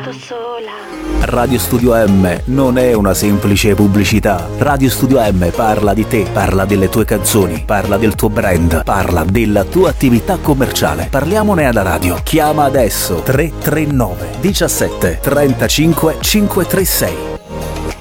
sto sola. Radio Studio M non è una semplice pubblicità. Radio Studio M parla di te, parla delle tue canzoni, parla del tuo brand, parla della tua attività commerciale. Parliamone alla radio. Chiama adesso 339 17 35 536.